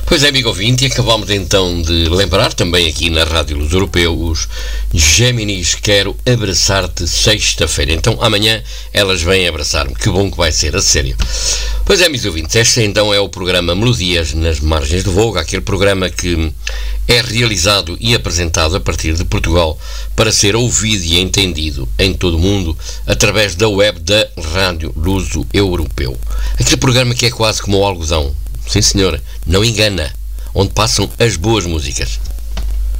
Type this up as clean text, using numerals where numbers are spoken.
Pois é, amigo ouvinte, e acabámos então de lembrar também aqui na Rádio Luz Europeu os Géminis Quero Abraçar-te sexta-feira. Então amanhã elas vêm abraçar-me. Que bom que vai ser, a sério. Pois é, amigos ouvintes, este então é o programa Melodias nas Margens do Volga, aquele programa que é realizado e apresentado a partir de Portugal para ser ouvido e entendido em todo o mundo através da web da Rádio Luso Europeu. Aquele programa que é quase como o algodão. Sim, senhora, não engana, onde passam as boas músicas.